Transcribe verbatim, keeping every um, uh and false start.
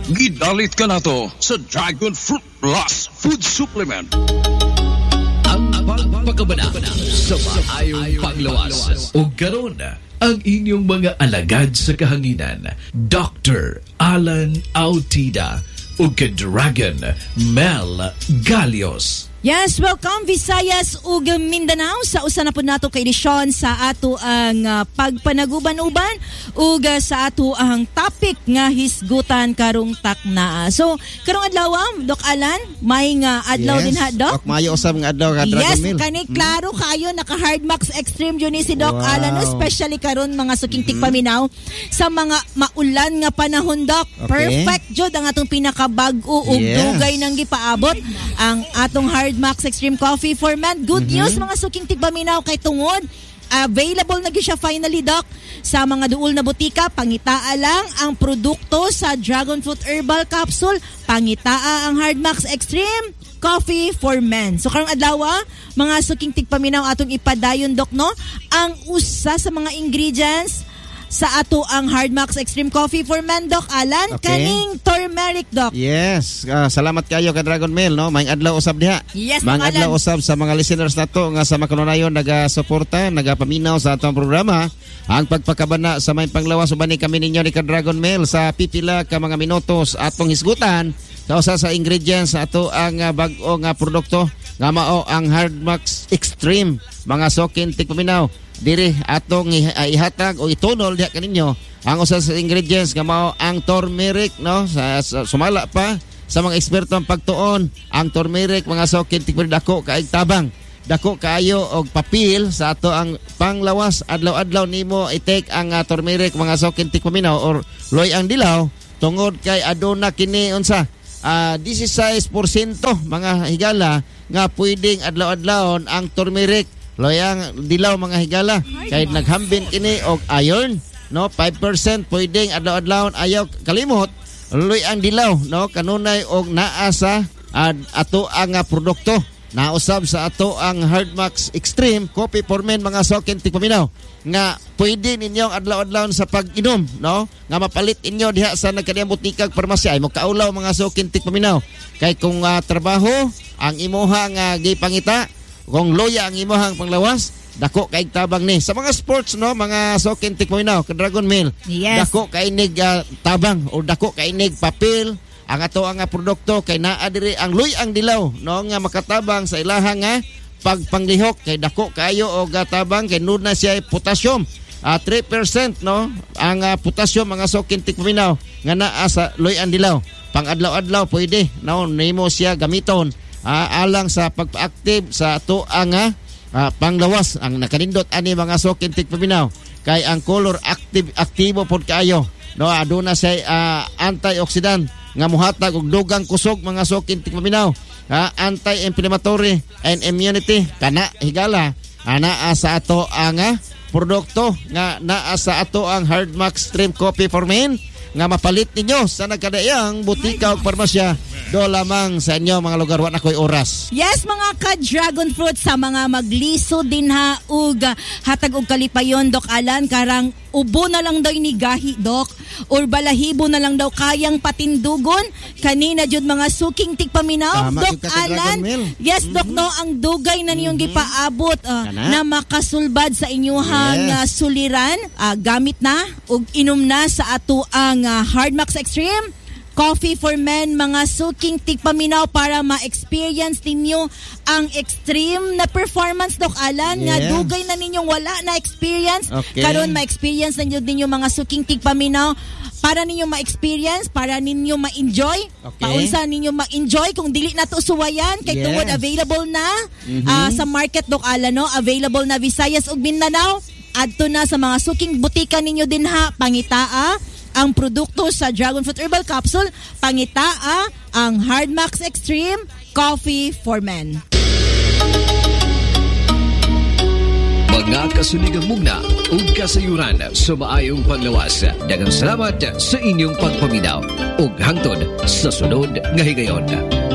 Gidalit ka na to sa Dragon Fruit Plus Food Supplement. Ang pagpakabana sa maayong panglawas. O karon ang inyong mga alagad sa kahanginan, Doctor Alan Autida o ka-Dragon Mel Galios. Yes, welcome Visayas ug Mindanao sa usa na pud nato ka edisyon sa ato ang uh, pagpanaguban-uban ug uh, sa ato ang topic nga hisgutan karong takna. So, karong adlaw, Doc Alan, may nga adlaw yes. din ha, Doc? Doc, mayo usab nga adlaw ka Dragon yes, Mill. Yes, kani klaro hmm. kayo naka Hardmax Extreme yun ni si Doc wow. Alan, especially karon mga suking mm-hmm. tigpaminaw sa mga maulan nga panahon, Doc. Okay. Perfect jud ang atong pinakabag-o ug yes. dugay nang gipaabot ang atong hard Max Extreme Coffee for Men. Good mm-hmm. news mga suking tigpaminaw kay tungod available na gyud siya finally, Doc, sa mga duol na butika. Pangitaa lang ang produkto sa Dragon Fruit Herbal Capsule. Pangitaa ang Hard Max Extreme Coffee for Men. So karong adlaw, mga suking tigpaminaw atong ipadayon, Doc, no, ang usa sa mga ingredients sa ato ang Hard Max Extreme Coffee for Men, Doc Alan, okay. Kaning turmeric, Doc. Yes, uh, salamat kayo ka Dragon Mill, no? May adlaw usab diha. Yes, Mang adlaw usab sa mga listeners nato nga sa makanunayon naga-suporta, nagapaminaw sa atong programa. Ang pagpakabana sa may panglawas uban ni kami ninyo ni ka Dragon Mill sa pipila ka mga minutos atong hisgutan sa usa sa ingredients sa ato ang uh, bag-o nga produkto nga mao ang Hard Max Extreme. Mga sokin tigpaminaw diri atong ihatag o itunol diha kaninyo ang usa sa ingredients nga mao ang turmeric, no, sa, sa sumala pa sa mga eksperto ang pagtuon ang turmeric mga sokin tigpaminaw dako kaig tabang, dako kaayo og papel sa ato ang panglawas. Adlaw-adlaw nimo i-take ang uh, turmeric mga sokin tigpaminaw or loy ang dilaw tungod kay aduna kini unsa uh, sixteen percent mga higala nga pwedeng adlaw-adlawon ang turmeric loyang dilaw mga higala kay naghambin kini og iron, no, five percent pwedeng adlaw-adlawon ayaw kalimot loy ang dilaw, no, kanunay og naa sa uh, ato ang uh, produkto nausab sa ato ang Hard Max Extreme Coffee for Men mga sokin tigpaminaw nga pwede ninyong adlaw-adlawon sa pag-inom, no, nga mapalit inyo diha sa nagkadiyang butikag parmasya ay mo kaulaw mga sokin tigpaminaw kay kung uh, trabaho ang imuha nga gipangita kung loya ang imuhang panglawas dako kaig tabang ni sa mga sports, no, mga sokin tigpaminaw ka Dragon Mill. Yes. Dako kainig uh, tabang o dako kainig papel ang ato ang uh, produkto kay naa diri ang loy ang dilaw, no, nga makatabang sa ilahang nga uh, pagpanglihok kay dako kayo og uh, tabang kay nun na siya potassium uh, three percent, no, ang uh, potassium mga sokin tigpaminaw nga naa sa loy ang dilaw pang adlaw-adlaw pwede, no, nimo siya gamiton Uh, alang sa pagpa-active sa ato ang uh, panglawas ang nakanindot ani mga sokin tigpaminaw kay ang color active aktibo pod kaayo, no, aduna say uh, antioxidant nga mohatag og dugang kusog mga sokin tigpaminaw, uh, anti-inflammatory and immunity kana higala ana sa ato ang uh, produkto nga naa sa ato ang Hard Max Extreme Coffee for Men nga mapalit ninyo sa nagkadaiyang butika o parmasya do lamang sa inyo mga lugar wa na koy oras. Yes, mga ka-Dragon Fruit sa mga magliso din ha ug hatag og kalipayon, Doc Alan, karang ubo na lang daw ni gahi, Doc, or balahibo na lang daw kayang patindugon kanina jud mga suking tigpaminaw, Doc Alan. Yes, Doc, no, ang dugay na niyong mm-hmm. gipaabot uh, na makasulbad sa inyuhang yes. uh, suliran uh, gamit na ug inom na sa ato ang uh, Hard Max Extreme Coffee for Men mga suking tigpaminaw para ma-experience ninyo ang extreme na performance, Doc Alan, yeah. nga dugay na ninyong wala na experience. Okay. Karon ma-experience ninyo ninyo mga suking tigpaminaw para ninyo ma-experience, para ninyo ma-enjoy. Okay. Paunsa ninyo ma-enjoy kung dili na to suwayan kay yes. tungod available na mm-hmm. uh, sa market, Doc Alan, no? Available na Visayas ug Mindanao. Adto na sa mga suking butika ninyo din ha, pangitaa ang produkto sa Dragon Fruit Herbal Capsule, pangitaa ang Hard Max Extreme Coffee for Men. Mga kasuligang mugna ug kasayuran sa maayong panglawas. Daghang salamat sa inyong pagpaminaw ug hangtod sa sunod nga higayon.